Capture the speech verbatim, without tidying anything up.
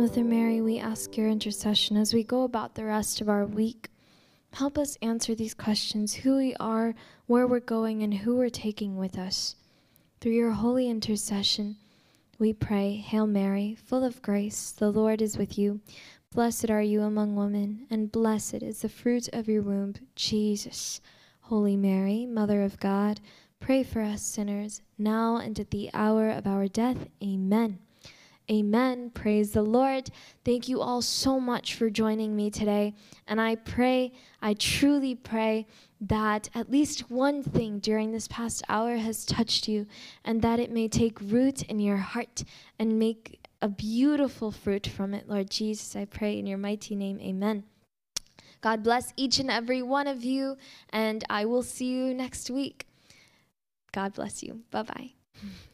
Mother Mary, we ask your intercession as we go about the rest of our week. Help us answer these questions: who we are, where we're going, and who we're taking with us. Through your holy intercession, we pray. Hail Mary, full of grace, the Lord is with you. Blessed are you among women, and blessed is the fruit of your womb, Jesus. Holy Mary, Mother of God, pray for us sinners, now and at the hour of our death. Amen. Amen. Praise the Lord. Thank you all so much for joining me today. And I pray, I truly pray that at least one thing during this past hour has touched you, and that it may take root in your heart and make a beautiful fruit from it. Lord Jesus, I pray in your mighty name. Amen. God bless each and every one of you, and I will see you next week. God bless you. Bye-bye.